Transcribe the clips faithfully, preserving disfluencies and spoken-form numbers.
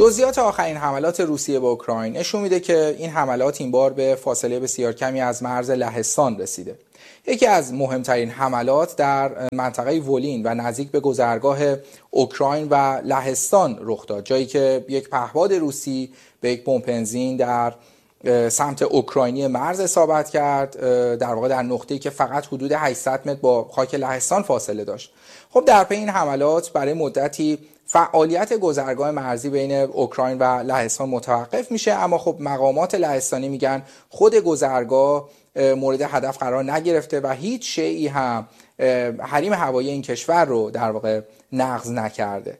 جزئیات آخرین حملات روسیه به اوکراین نشون میده که این حملات این بار به فاصله بسیار کمی از مرز لهستان رسیده. یکی از مهمترین حملات در منطقه ولین و نزدیک به گذرگاه اوکراین و لهستان رخ داد، جایی که یک پهپاد روسی به یک بمب در سمت اوکراینی مرز اصابت کرد، در واقع در نقطه‌ای که فقط حدود هشتصد متر با خاک لهستان فاصله داشت. خب در پی این حملات برای مدتی فعالیت گذرگاه مرزی بین اوکراین و لهستان متوقف میشه، اما خب مقامات لهستانی میگن خود گذرگاه مورد هدف قرار نگرفته و هیچ شیئی هم حریم هوایی این کشور رو در واقع نقض نکرده.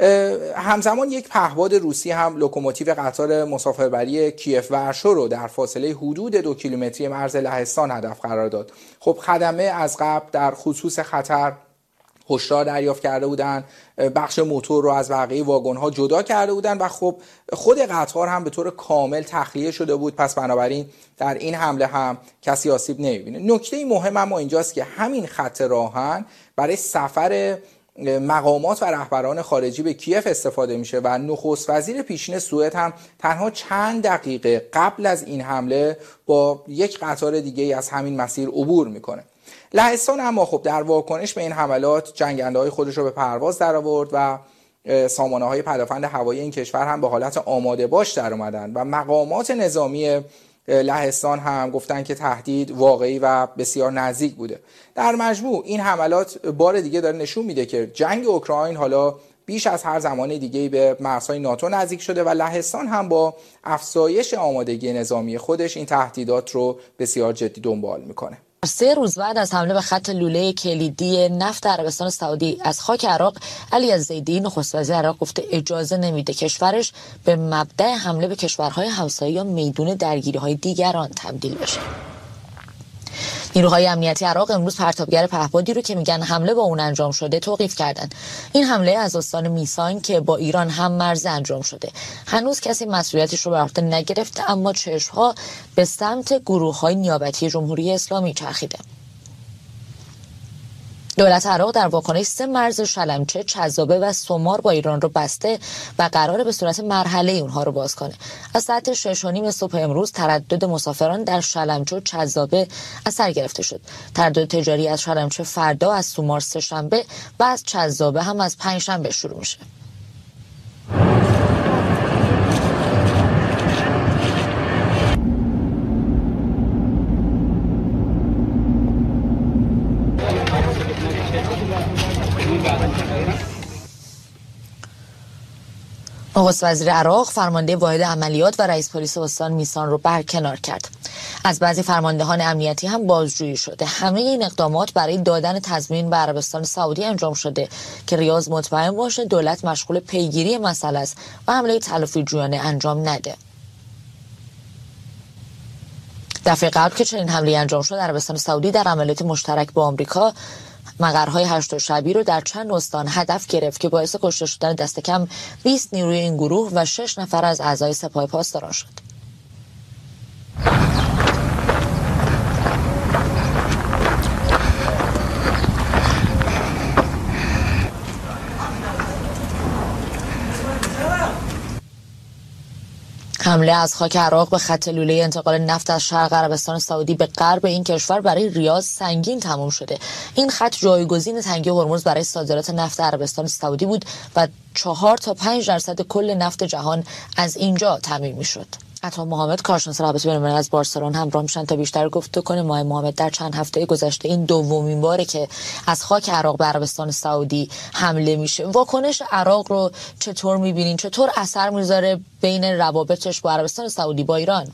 همزمان یک پهپاد روسی هم لوکوموتیو قطار مسافربری کیف ورشو رو در فاصله حدود دو کیلومتری مرز لهستان هدف قرار داد. خب خدمه از قبل در خصوص خطر هشدار دریافت کرده بودن، بخش موتور رو از بقیه واگن‌ها جدا کرده بودن و خب خود قطار هم به طور کامل تخلیه شده بود، پس بنابراین در این حمله هم کسی آسیب نمی‌بینه. نکته مهم اما اینجاست که همین خط راهن برای سفر مقامات و رهبران خارجی به کیف استفاده میشه و نخست وزیر پیشین سوئد هم تنها چند دقیقه قبل از این حمله با یک قطار دیگه از همین مسیر عبور میکنه. لهستان اما خب در واکنش به این حملات جنگنده‌های خودش رو به پرواز درآورد و سامانه‌های پدافند هوایی این کشور هم به حالت آماده باش در اومدن و مقامات نظامی لهستان هم گفتن که تهدید واقعی و بسیار نزدیک بوده. در مجموع این حملات بار دیگه داره نشون میده که جنگ اوکراین حالا بیش از هر زمان دیگه‌ای به مرزهای ناتو نزدیک شده و لهستان هم با افزایش آمادگی نظامی خودش این تهدیدات رو بسیار جدی دنبال میکنه. سه روز بعد از حمله به خط لوله کلیدی نفت عربستان سعودی از خاک عراق، علی الزیدی نخست وزیر عراق گفته اجازه نمیده کشورش به مبدأ حمله به کشورهای همسایه یا میدون درگیری‌های دیگران تبدیل بشه. نیروهای امنیتی عراق امروز پرتابگر پهپادی رو که میگن حمله با اون انجام شده توقیف کردن. این حمله از استان میسان که با ایران هم مرز انجام شده. هنوز کسی مسئولیتش رو بر عهده نگرفته، اما چشم‌ها به سمت گروه‌های نیابتی جمهوری اسلامی چرخیده. دولت عراق در واکنش سه مرز شلمچه، چذابه و سمار با ایران رو بسته و قراره به صورت مرحله اونها رو باز کنه. از ساعت شش و نیم صبح امروز تردد مسافران در شلمچه و چذابه از سر گرفته شد. تردد تجاری از شلمچه فردا، از سمار سه‌شنبه و از چذابه هم از پنجشنبه شروع میشه. نخست وزیر عراق فرمانده واحد عملیات و رئیس پلیس استان میسان رو برکنار کرد. از بعضی فرماندهان امنیتی هم بازجویی شده. همه این اقدامات برای دادن تضمین به عربستان سعودی انجام شده که ریاض مطمئن باشه دولت مشغول پیگیری مسئله است و حمله تلافی جویانه انجام نده. دفعه قبل که چنین حمله انجام شد، عربستان سعودی در عملیات مشترک با آمریکا مقرهای هشت شبی رو در چند استان هدف گرفت که باعث کشته شدن دست کم بیست نیروی این گروه و شش نفر از اعضای سپاه پاسداران شد. حمله از خاک عراق به خط لوله انتقال نفت از شرق عربستان سعودی به غرب این کشور برای ریاض سنگین تمام شده. این خط جایگزین تنگه هرمز برای صادرات نفت عربستان سعودی بود و چهار تا پنج درصد کل نفت جهان از اینجا تامین میشد. عطا محمد کارشناس رابطه بین‌المللی از بارسلون همراه میشن تا بیشتر گفتگو کنه. ماه محمد، در چند هفته گذشته این دومین باره که از خاک عراق به عربستان سعودی حمله میشه. واکنش عراق رو چطور میبینین؟ چطور اثر میذاره بین روابطش با عربستان سعودی با ایران؟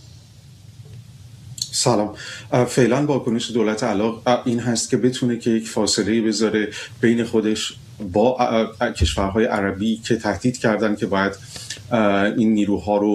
سلام. فعلا واکنش دولت عراق این هست که بتونه که یک فاصله بذاره بین خودش با کشورهای عربی که تهدید کردن که باید این نیروها رو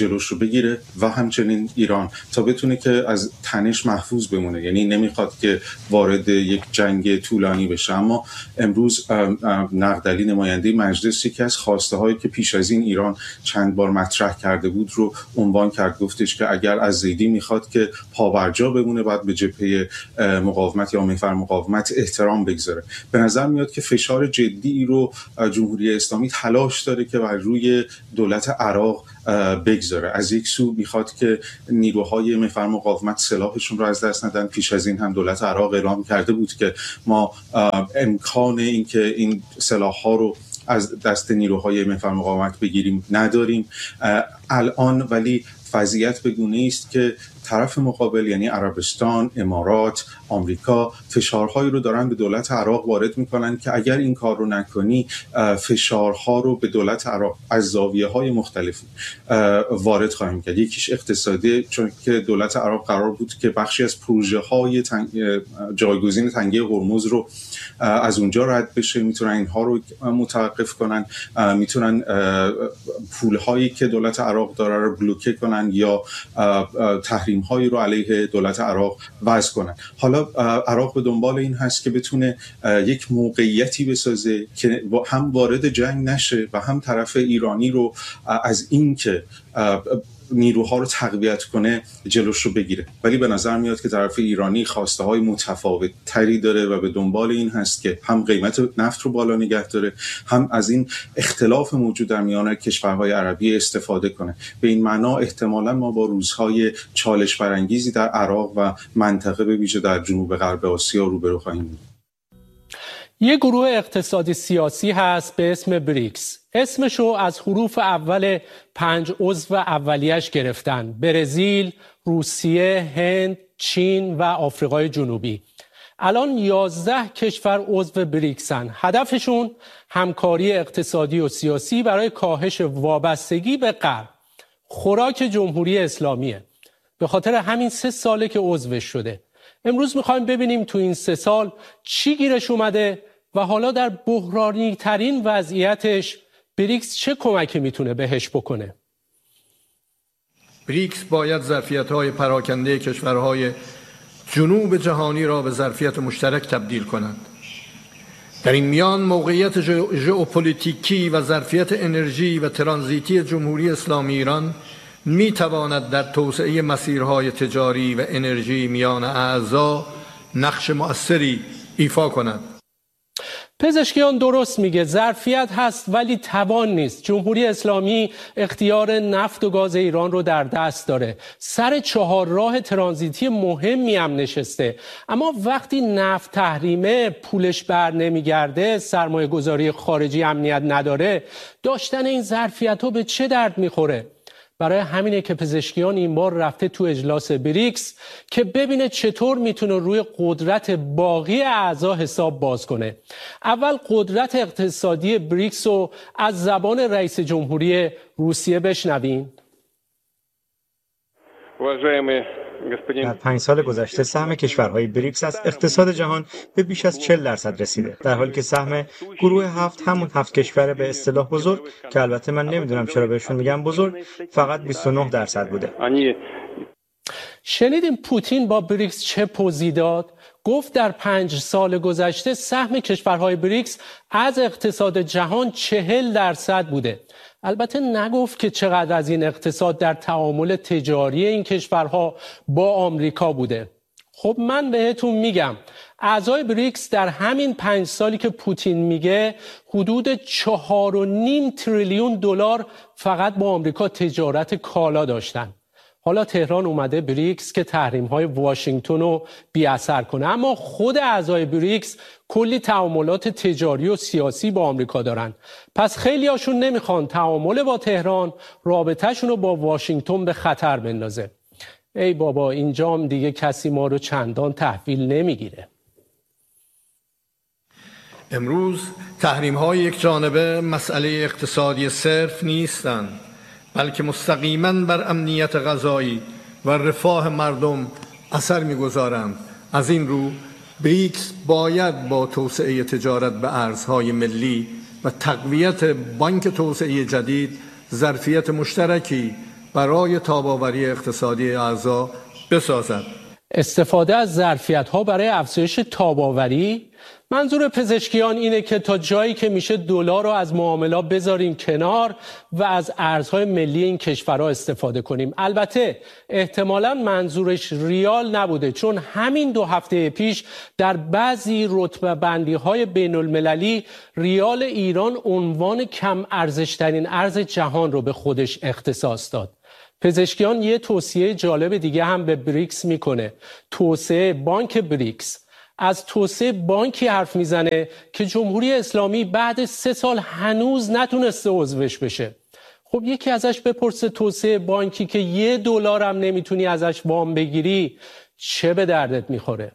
جلوش رو بگیره و همچنین ایران تا بتونه که از تنش محفوظ بمونه. یعنی نمیخواد که وارد یک جنگ طولانی بشه. اما امروز نقدلی نماینده مجلس یکی از خواسته هایی که پیش از این ایران چند بار مطرح کرده بود رو عنوان کرد، گفتش که اگر از زیدی میخواد که پابرجا بمونه باید به جبهه مقاومت یا محور مقاومت احترام بگذاره. به نظر میاد که فشار جدی رو جمهوری اسلامی تلاش داره که بر روی دولت عراق بگذاره. از یک سو میخواد که نیروهای محور مقاومت سلاحشون رو از دست ندن. پیش از این هم دولت عراق اعلام کرده بود که ما امکان این که این سلاح‌ها رو از دست نیروهای محور مقاومت بگیریم نداریم. الان ولی وضعیت به گونه‌ای است که طرف مقابل یعنی عربستان، امارات، آمریکا فشارهایی رو دارن به دولت عراق وارد میکنن که اگر این کار رو نکنی فشارها رو به دولت عراق از زاویه‌های مختلفی وارد خواهیم کرد. یکیش اقتصادی، چون که دولت عراق قرار بود که بخشی از پروژه‌های تنگ... جایگزین تنگه هرمز رو از اونجا رد بشه، میتونن اینها رو متوقف کنن، میتونن پولهایی که دولت عراق داره رو بلوکه کنن یا تحریم هایی رو علیه دولت عراق وضع کنن. حالا عراق به دنبال این هست که بتونه یک موقعیتی بسازه که هم وارد جنگ نشه و هم طرف ایرانی رو از این که نیروها رو تقویت کنه جلوش رو بگیره. ولی به نظر میاد که طرف ایرانی خواسته های متفاوت تری داره و به دنبال این هست که هم قیمت نفت رو بالا نگه داره، هم از این اختلاف موجود در میان کشورهای عربی استفاده کنه. به این معنا احتمالاً ما با روزهای چالش برانگیزی در عراق و منطقه به ویژه در جنوب غرب آسیا روبرو خواهیم بود. یه گروه اقتصادی سیاسی هست به اسم بریکس. اسمشو از حروف اول پنج عضو اولیش گرفتن: برزیل، روسیه، هند، چین و آفریقای جنوبی. الان یازده کشور عضو بریکسن. هدفشون همکاری اقتصادی و سیاسی برای کاهش وابستگی به غرب. خوراک جمهوری اسلامیه. به خاطر همین سه ساله که عضوش شده. امروز میخوایم ببینیم تو این سه سال چی گیرش اومده و حالا در بحرانی ترین وضعیتش بریکس چه کمکی میتونه بهش بکنه. بریکس باید ظرفیت‌های پراکنده کشورهای جنوب جهانی را به ظرفیت مشترک تبدیل کنند. در این میان موقعیت ژئوپلیتیکی و ظرفیت انرژی و ترانزیتی جمهوری اسلامی ایران می تواند در توسعه مسیرهای تجاری و انرژی میان اعضا نقش مؤثری ایفا کند. پزشکیان درست میگه، ظرفیت هست ولی توان نیست. جمهوری اسلامی اختیار نفت و گاز ایران رو در دست داره. سر چهار راه ترانزیتی مهمی هم نشسته. اما وقتی نفت تحریمه، پولش بر نمیگرده، سرمایه گذاری خارجی امنیت نداره، داشتن این ظرفیت ها به چه درد میخوره؟ برای همینه که پزشکیان این بار رفته تو اجلاس بریکس که ببینه چطور میتونه روی قدرت باقی اعضا حساب باز کنه. اول قدرت اقتصادی بریکس رو از زبان رئیس جمهوری روسیه بشنویم. در پنج سال گذشته سهم کشورهای بریکس از اقتصاد جهان به بیش از چهل درصد رسیده، در حالی که سهم گروه هفت، همون هفت کشور به اصطلاح بزرگ که البته من نمیدونم چرا بهشون میگم بزرگ، فقط بیست و نه درصد بوده. شنیدیم پوتین با بریکس چه پوزی داد؟ گفت در پنج سال گذشته سهم کشورهای بریکس از اقتصاد جهان چهل درصد بوده. البته نگفت که چقدر از این اقتصاد در تعامل تجاری این کشورها با آمریکا بوده. خب من بهتون میگم اعضای بریکس در همین پنج سالی که پوتین میگه حدود چهار و نیم تریلیون دلار فقط با آمریکا تجارت کالا داشتن. حالا تهران اومده بریکس که تحریم‌های واشنگتن رو بی‌اثر کنه، اما خود اعضای بریکس کلی تعاملات تجاری و سیاسی با آمریکا دارن. پس خیلی هاشون نمیخوان تعامل با تهران رابطه‌شون رو با واشنگتن به خطر بندازه. ای بابا، اینجا هم دیگه کسی ما رو چندان تحویل نمیگیره. امروز تحریم‌های یک جانبه مسئله اقتصادی صرف نیستند، بلکه مستقیما بر امنیت غذایی و رفاه مردم اثر می‌گذارند. از این رو بریکس باید با توسعه تجارت به ارزهای ملی و تقویت بانک توسعه جدید ظرفیت مشترکی برای تاب‌آوری اقتصادی اعضا بسازد. استفاده از ظرفیت‌ها برای افزایش تاب‌آوری؟ منظور پزشکیان اینه که تا جایی که میشه دلار رو از معاملات بذاریم کنار و از ارزهای ملی این کشورها استفاده کنیم. البته احتمالاً منظورش ریال نبوده، چون همین دو هفته پیش در بعضی رتبه بندی های بین المللی ریال ایران عنوان کم ارزشترین ارز جهان رو به خودش اختصاص داد. پزشکیان یه توصیه جالب دیگه هم به بریکس میکنه، توسعه بانک بریکس. از توسعه بانکی حرف میزنه که جمهوری اسلامی بعد سه سال هنوز نتونسته عضوش بشه. خب یکی ازش بپرسه توسعه بانکی که یه دلار هم نمیتونی ازش وام بگیری چه به دردت میخوره؟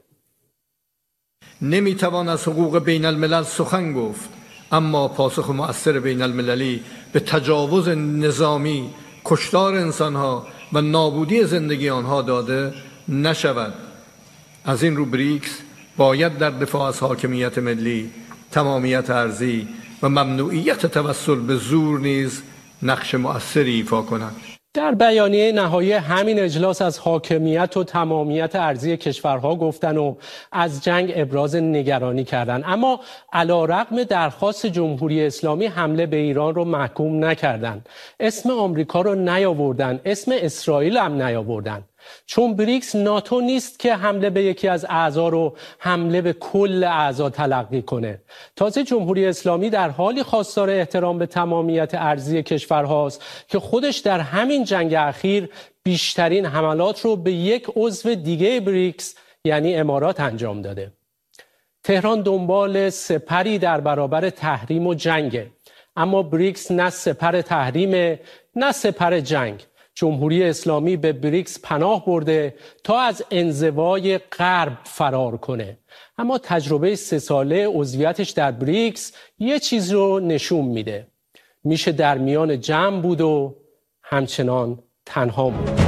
نمیتوان از حقوق بین الملل سخن گفت اما پاسخ مؤثر بین المللی به تجاوز نظامی، کشتار انسانها و نابودی زندگی آنها داده نشود. از این رو بریکس باید در دفاع از حاکمیت ملی، تمامیت ارضی و ممنوعیت توسل به زور نیز نقش مؤثری ایفا کند. در بیانیه نهایی همین اجلاس از حاکمیت و تمامیت ارضی کشورها گفتن و از جنگ ابراز نگرانی کردن، اما علیرغم درخواست جمهوری اسلامی حمله به ایران رو محکوم نکردن. اسم آمریکا رو نیاوردن، اسم اسرائیل هم نیاوردن. چون بریکس ناتو نیست که حمله به یکی از اعضا رو حمله به کل اعضا تلقی کنه. تازه جمهوری اسلامی در حالی خواستار احترام به تمامیت ارضی کشورهاست که خودش در همین جنگ اخیر بیشترین حملات رو به یک عضو دیگه بریکس یعنی امارات انجام داده. تهران دنبال سپری در برابر تحریم و جنگه، اما بریکس نه سپر تحریم نه سپر جنگ. جمهوری اسلامی به بریکس پناه برده تا از انزوای غرب فرار کنه، اما تجربه سه ساله عضویتش در بریکس یه چیز رو نشون میده: میشه در میان جمع بود و همچنان تنها بود.